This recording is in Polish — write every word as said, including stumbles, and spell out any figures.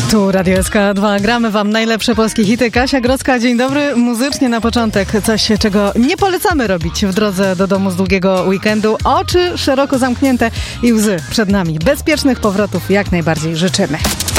Tu Radio S K dwa. Gramy wam najlepsze polskie hity. Kasia Grodzka, dzień dobry. Muzycznie na początek coś, czego nie polecamy robić w drodze do domu z długiego weekendu. Oczy szeroko zamknięte i łzy przed nami. Bezpiecznych powrotów jak najbardziej życzymy.